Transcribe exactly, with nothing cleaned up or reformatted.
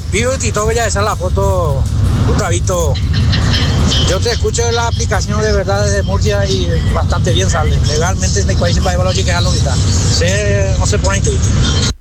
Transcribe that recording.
Vivo y todo, ya esa es la foto, nunca visto. Yo te escucho en la aplicación de verdad desde Murcia y bastante bien sale. Legalmente en el país para evaluar que es lo que está. Se, no se pone intuitivo.